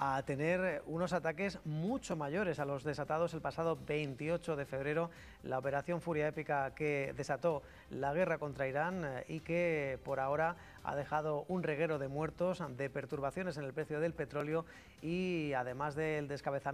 a tener unos ataques mucho mayores a los desatados el pasado 28 de febrero, la operación Furia Épica que desató la guerra contra Irán y que por ahora ha dejado un reguero de muertos, de perturbaciones en el precio del petróleo y además del descabezamiento